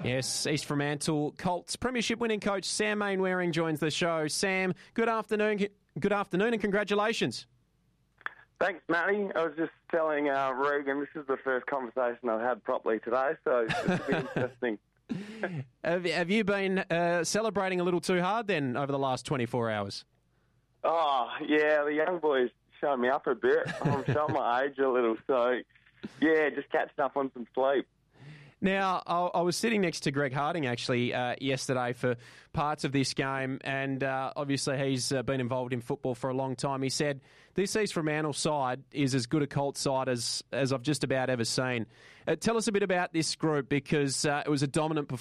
Yes, East Fremantle Colts Premiership winning coach Sam Mainwaring joins the show. Sam, good afternoon and congratulations. Thanks, Matty. I was just telling Regan this is the first conversation I've had properly today, so it's going to be interesting. Have you been celebrating a little too hard then over the last 24 hours? Oh, yeah, the young boys showing me up a bit. I'm showing my age a little, so yeah, just catching up on some sleep. Now, I was sitting next to Greg Harding, actually, yesterday for parts of this game, and obviously he's been involved in football for a long time. He said, this East Fremantle side is as good a Colts side as I've just about ever seen. Tell us a bit about this group, because it was a dominant performance